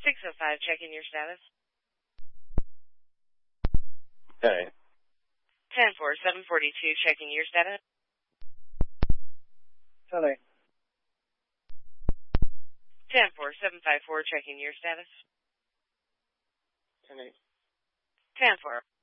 605, checking your status. Okay. 10-4, 742, checking your status. 10-8. 10-4, 754, checking your status. 10-8. 10-4.